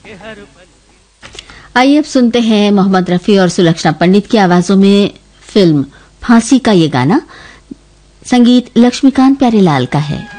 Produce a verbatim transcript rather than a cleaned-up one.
आइए अब सुनते हैं मोहम्मद रफी और सुलक्षणा पंडित की आवाजों में फिल्म फांसी का ये गाना। संगीत लक्ष्मीकांत प्यारेलाल का है।